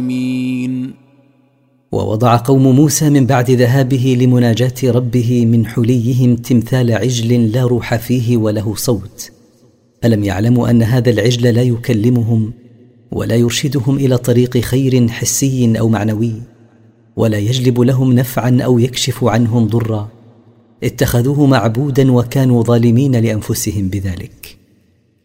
ووضع قوم موسى من بعد ذهابه لمناجاة ربه من حليهم تمثال عجل لا روح فيه وله صوت. ألم يعلموا أن هذا العجل لا يكلمهم ولا يرشدهم إلى طريق خير حسي أو معنوي، ولا يجلب لهم نفعا أو يكشف عنهم ضرا؟ اتخذوه معبودا وكانوا ظالمين لأنفسهم بذلك.